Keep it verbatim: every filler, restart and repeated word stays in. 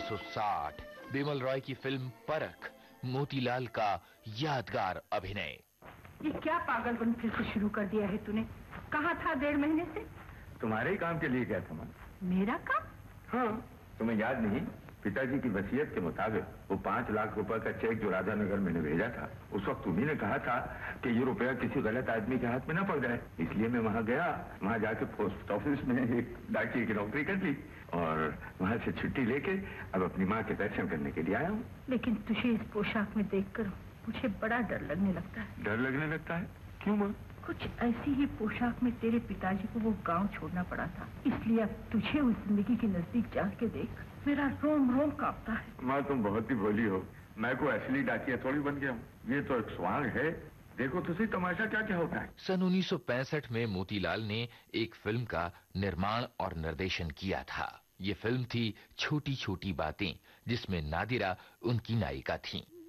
सौ साठ बिमल रॉय की फिल्म परख, मोतीलाल का यादगार अभिनय। ये क्या पागलपन फिर से शुरू कर दिया है तूने? कहाँ था डेढ़ महीने से? तुम्हारे ही काम के लिए गया था मैं। मेरा काम? हाँ, तुम्हें याद नहीं? पिताजी की वसीयत के मुताबिक वो पांच लाख रुपए का चेक जो राधानगर मैंने भेजा था, उस वक्त तुम्ही ने कहा था कि ये रुपया किसी गलत आदमी के हाथ में न पड़ जाए। इसलिए मैं वहां गया, वहां जाके पोस्ट ऑफिस में एक डाकिये की नौकरी कर ली और वहां से छुट्टी लेके अब अपनी माँ के दर्शन करने के लिए आया हूँ। लेकिन तुझे इस पोशाक में देखकर मुझे बड़ा डर लगने लगता है। डर लगने लगता है? क्यों माँ? कुछ ऐसी ही पोशाक में तेरे पिताजी को वो गांव छोड़ना पड़ा था, इसलिए अब तुझे उस जिंदगी के नजदीक जाके देख मेरा रोम रोम कांपता है। माँ तुम बहुत ही भोली हो, मैं कोई असली डाकिया थोड़ी बन गया हूँ। ये तो एक स्वांग है, देखो तो सही तमाशा क्या क्या होता है। सन उन्नीस सौ पैंसठ में मोतीलाल ने एक फिल्म का निर्माण और निर्देशन किया था। ये फिल्म थी छोटी छोटी बातें, जिसमें नादिरा उनकी नायिका थी।